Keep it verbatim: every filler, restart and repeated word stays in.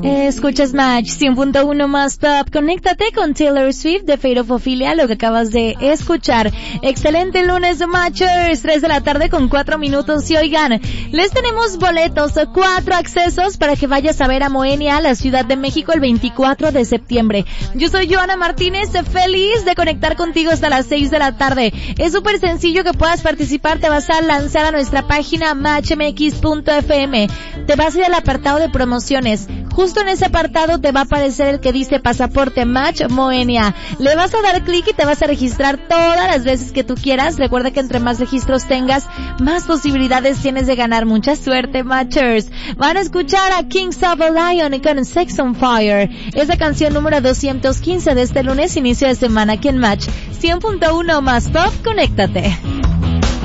Escuchas Match cien punto uno más Pop. Conéctate con Taylor Swift de Fate of Ophelia, lo que acabas de escuchar. Excelente lunes, Matchers. tres de la tarde con cuatro minutos. Y oigan, les tenemos boletos, cuatro accesos para que vayas a ver a Moenia, la Ciudad de México, el veinticuatro de septiembre. Yo soy Joana Martínez, feliz de conectar contigo hasta las seis de la tarde. Es súper sencillo que puedas participar. Te vas a lanzar a nuestra página match m x punto f m. Te vas a ir al apartado de promociones. Justo en ese apartado te va a aparecer el que dice Pasaporte Match Moenia. Le vas a dar clic y te vas a registrar todas las veces que tú quieras. Recuerda que entre más registros tengas, más posibilidades tienes de ganar. Mucha suerte, Matchers. Van a escuchar a Kings of a Lion con Sex on Fire. Es la canción número doscientos quince de este lunes, inicio de semana aquí en Match cien punto uno más Pop. Conéctate.